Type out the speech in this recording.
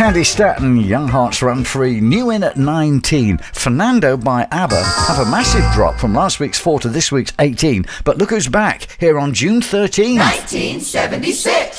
Candy Staton, Young Hearts Run Free, new in at 19. Fernando by ABBA have a massive drop from last week's 4 to this week's 18. But look who's back here on June 13th. 1976.